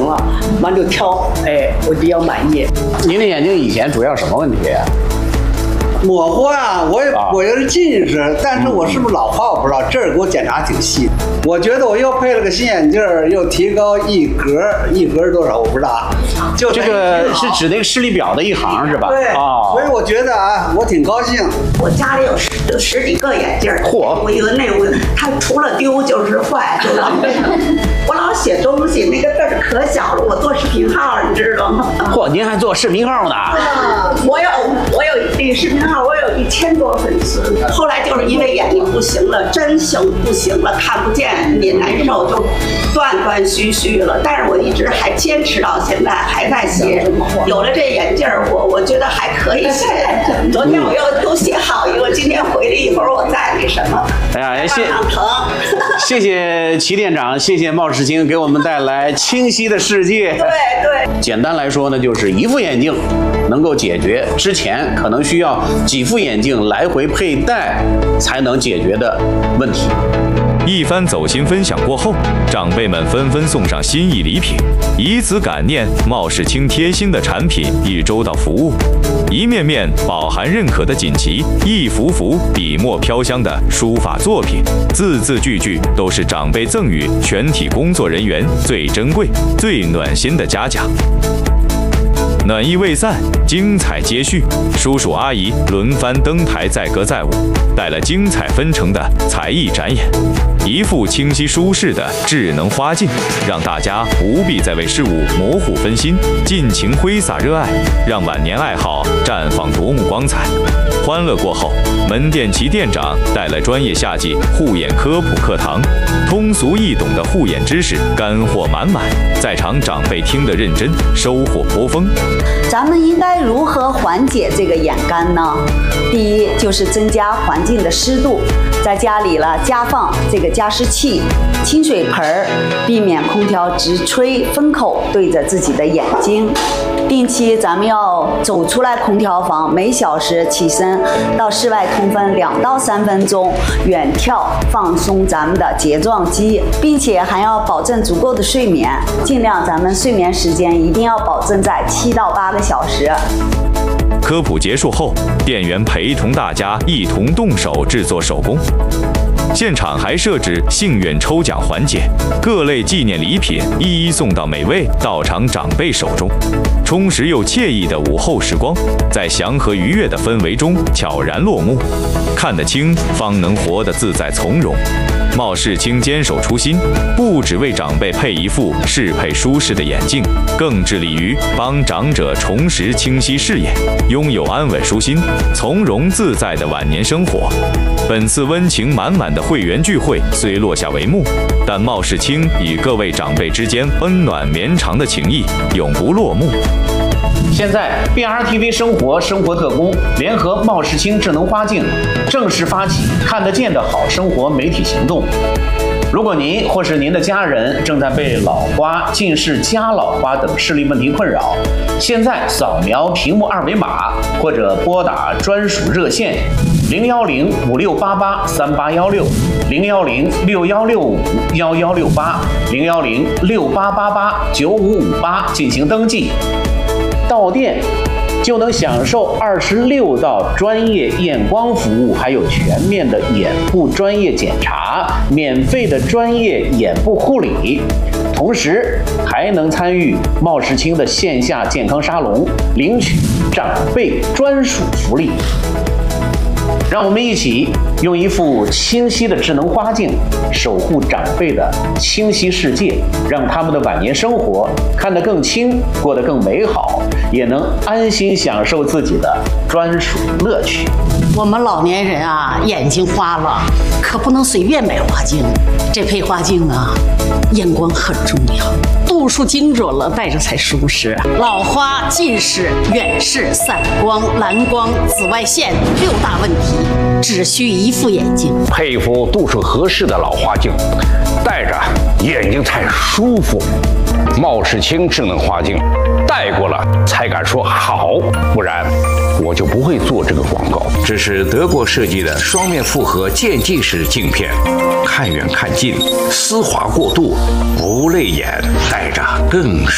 了，完就挑，我比较满意。 您的眼睛以前主要什么问题啊？ 模糊啊，我有点近视，但是我是不是老花我不知道，这儿给我检查挺细的。我觉得我又配了个新眼镜，又提高一格多少我不知道，就这个是指那个视力表的一行是吧？ 对，所以我觉得啊，我挺高兴。 我家里有十几个眼镜，我一个那我它除了丢就是坏，就浪费。我老写东西，那个字儿可小了，我做视频号，你知道吗？ 嚯，您还做视频号呢？ 我有那个视频号，我有1000多粉丝。后来就是因为眼睛不行了，真行不行了，看不见也难受，就断续了。但是我一直还坚持到现在，还在写。有了这眼镜儿，我觉得还可以写。昨天我又写好一个，今天回来一会儿我再那什么。 哎呀，谢谢齐店长，谢谢冒世清给我们带来清晰的世界。 对。 简单来说呢，就是一副眼镜能够解决之前可能需要几副眼镜来回佩戴才能解决的问题。 一番走心分享过后，长辈们纷纷送上心意礼品，以此感念冒世清贴心的产品与周到服务。一面面饱含认可的锦旗，一幅幅笔墨飘香的书法作品，字字句句都是长辈赠予全体工作人员最珍贵、最暖心的嘉奖。暖意未散，精彩接续，叔叔阿姨轮番登台载歌载舞，带来精彩纷呈的才艺展演。一副清晰舒适的智能花镜，让大家不必再为事物模糊分心，尽情挥洒热爱，让晚年爱好绽放夺目光彩。欢乐过后，门店齐店长带来专业夏季护眼科普课堂，通俗易懂的护眼知识干货满满，在场长辈听得认真，收获颇丰。 咱们应该如何缓解这个眼干呢？第一就是增加环境的湿度，在家里了加放这个加湿器、清水盆，避免空调直吹风口对着自己的眼睛。定期咱们要走出来空调房，每小时起身到室外通风2到3分钟，远眺放松咱们的睫状肌，并且还要保证足够的睡眠，尽量咱们睡眠时间一定要保证在7到8个小时。 科普结束后，店员陪同大家一同动手制作手工。现场还设置幸运抽奖环节，各类纪念礼品一一送到每位到场长辈手中。充实又惬意的午后时光，在祥和愉悦的氛围中悄然落幕。看得清，方能活得自在从容。冒世清坚守初心，不只为长辈配一副适配舒适的眼镜，更致力于帮长者重拾清晰视野，拥有安稳舒心、从容自在的晚年生活。本次温情满满的会员聚会虽落下帷幕，但冒世清与各位长辈之间温暖绵长的情谊永不落幕。 现在 BRTV 生活特工联合冒世清智能花镜正式发起看得见的好生活媒体行动。如果您或是您的家人正在被老花、近视、加老花等视力问题困扰，现在扫描屏幕2维码或者拨打专属热线01056883816、01061651168、01068889558进行登记。到店就能享受26道专业验光服务，还有全面的眼部专业检查，免费的专业眼部护理，同时还能参与冒世清的线下健康沙龙，领取长辈专属福利。让我们一起用一副清晰的智能花镜守护长辈的清晰世界，让他们的晚年生活看得更清，过得更美好，也能安心享受自己的专属乐趣。 我们老年人啊，眼睛花了，可不能随便买花镜。这配花镜啊，验光很重要，度数精准了，戴着才舒适。老花、近视、远视、散光、蓝光、紫外线6大问题，只需一副眼镜， 配一副度数合适的老花镜，戴着眼睛才舒服。冒世清智能花镜，戴过了才敢说好，不然我就不会做这个广告。这是德国设计的双面复合渐进式镜片，看远看近，丝滑过渡，不累眼，戴着更